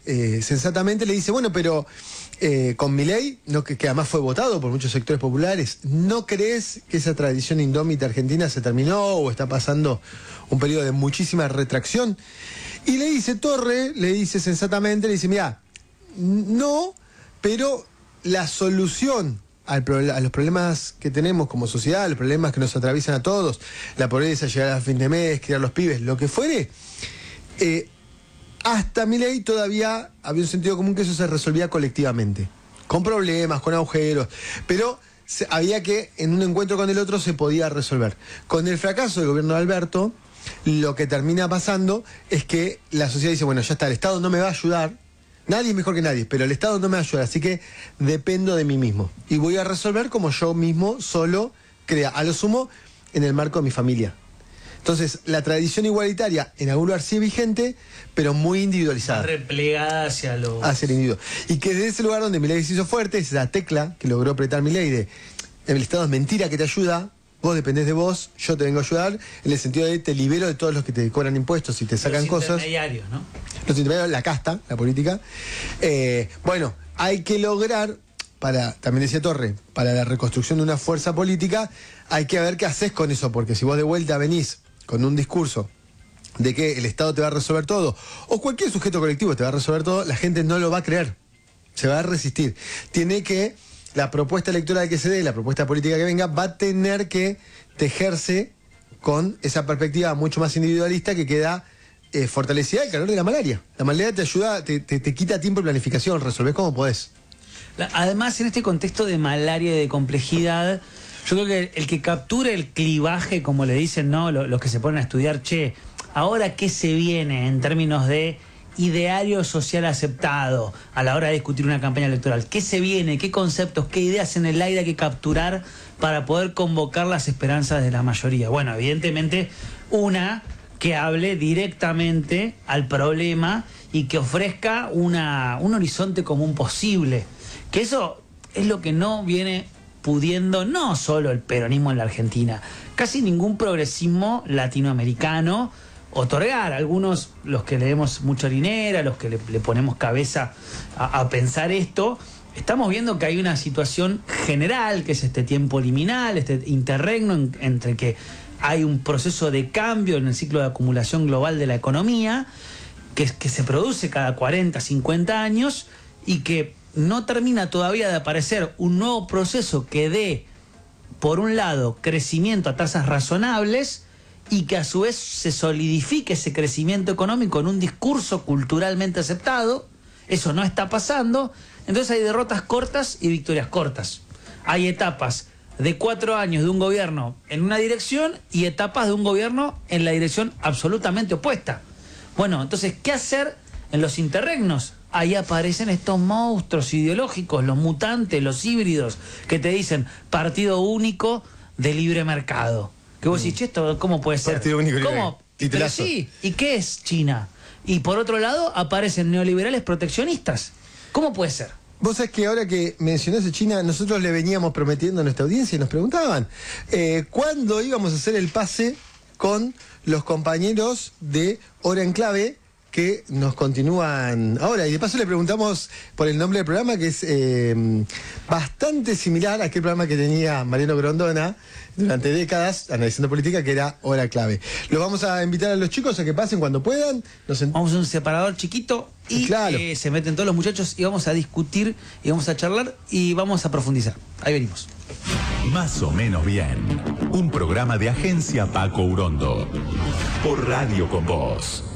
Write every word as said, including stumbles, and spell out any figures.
eh, sensatamente le dice, bueno, pero eh, con Milei, no, que, que además fue votado por muchos sectores populares, ¿no crees que esa tradición indómita argentina se terminó o está pasando un periodo de muchísima retracción? Y le dice Torre, le dice sensatamente, le dice, mira, no, pero la solución al pro, a los problemas que tenemos como sociedad, los problemas que nos atraviesan a todos, la pobreza, llegar a fin de mes, criar los pibes, lo que fuere, eh, hasta Milei todavía había un sentido común que eso se resolvía colectivamente, con problemas, con agujeros, pero se, había que en un encuentro con el otro se podía resolver. Con el fracaso del gobierno de Alberto, lo que termina pasando es que la sociedad dice, bueno, ya está, el Estado no me va a ayudar, nadie es mejor que nadie, pero el Estado no me va a ayudar, así que dependo de mí mismo. Y voy a resolver como yo mismo, solo, crea, a lo sumo, en el marco de mi familia. Entonces, la tradición igualitaria en algún lugar sí vigente, pero muy individualizada. Replegada hacia lo... Hacia el individuo. Y que desde ese lugar donde Milei se hizo fuerte, es la tecla que logró apretar Milei de el Estado es mentira que te ayuda, vos dependés de vos, yo te vengo a ayudar, en el sentido de te libero de todos los que te cobran impuestos y te sacan los cosas. Los intermediarios, ¿no? Los intermediarios, la casta, la política. Eh, bueno, hay que lograr, para, también decía Torre, para la reconstrucción de una fuerza política, hay que ver qué haces con eso, porque si vos de vuelta venís con un discurso de que el Estado te va a resolver todo, o cualquier sujeto colectivo te va a resolver todo, la gente no lo va a creer, se va a resistir. Tiene que, la propuesta electoral que se dé, la propuesta política que venga, va a tener que tejerse con esa perspectiva mucho más individualista que queda eh, fortalecida el calor de la malaria. La malaria te ayuda, te, te, te quita tiempo de planificación, resolvés como podés. Además, en este contexto de malaria y de complejidad, yo creo que el que capture el clivaje, como le dicen, ¿no? Los, los que se ponen a estudiar, che, ahora qué se viene en términos de ideario social aceptado a la hora de discutir una campaña electoral. ¿Qué se viene? ¿Qué conceptos? ¿Qué ideas en el aire hay que capturar para poder convocar las esperanzas de la mayoría? Bueno, evidentemente, una que hable directamente al problema y que ofrezca una, un horizonte común posible. Que eso es lo que no viene pudiendo, no solo el peronismo en la Argentina, casi ningún progresismo latinoamericano otorgar. Algunos, los que leemos mucho Linera, los que le, le ponemos cabeza a, a pensar esto, estamos viendo que hay una situación general, que es este tiempo liminal, este interregno en, entre que hay un proceso de cambio en el ciclo de acumulación global de la economía, que, que se produce cada cuarenta, cincuenta años y que no termina todavía de aparecer un nuevo proceso que dé, por un lado, crecimiento a tasas razonables y que a su vez se solidifique ese crecimiento económico en un discurso culturalmente aceptado. Eso no está pasando. Entonces hay derrotas cortas y victorias cortas. Hay etapas de cuatro años de un gobierno en una dirección y etapas de un gobierno en la dirección absolutamente opuesta. Bueno, entonces, ¿qué hacer en los interregnos? Ahí aparecen estos monstruos ideológicos, los mutantes, los híbridos, que te dicen partido único de libre mercado. Que vos decís, ¿esto cómo puede ser? Partido único ¿Cómo? Pero sí, ¿y qué es China? Y por otro lado aparecen neoliberales proteccionistas. ¿Cómo puede ser? Vos sabés que ahora que mencionaste China, nosotros le veníamos prometiendo a nuestra audiencia y nos preguntaban eh, ¿cuándo íbamos a hacer el pase con los compañeros de Hora en Clave que nos continúan ahora? Y de paso le preguntamos por el nombre del programa, que es eh, bastante similar a aquel programa que tenía Mariano Grondona durante décadas, analizando política, que era Hora Clave. Los vamos a invitar a los chicos a que pasen cuando puedan. Nos ent... Vamos a un separador chiquito y claro. eh, se meten todos los muchachos y vamos a discutir y vamos a charlar y vamos a profundizar. Ahí venimos. Más o menos bien. Un programa de Agencia Paco Urondo. Por Radio con Vos.